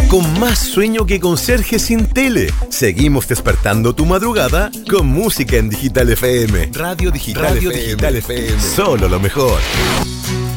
Con más sueño que conserje sin tele. Seguimos despertando tu madrugada con música en Digital FM. Radio Digital FM. Solo lo mejor.